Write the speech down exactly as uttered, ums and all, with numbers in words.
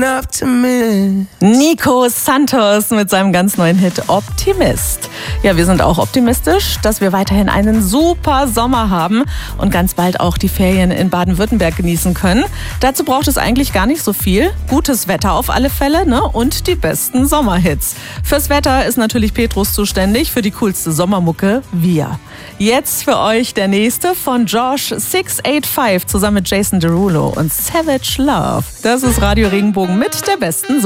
enough to miss. Nico Santos mit seinem ganz neuen Hit Optimist. Ja, wir sind auch optimistisch, dass wir weiterhin einen super Sommer haben und ganz bald auch die Ferien in Baden-Württemberg genießen können. Dazu braucht es eigentlich gar nicht so viel. Gutes Wetter auf alle Fälle, ne? Und die besten Sommerhits. Fürs Wetter ist natürlich Petrus zuständig, für die coolste Sommermucke wir. Jetzt für euch der nächste von Josh six eight five zusammen mit Jason Derulo und Savage Love. Das ist Radio Regenbogen mit der besten Sommermucke.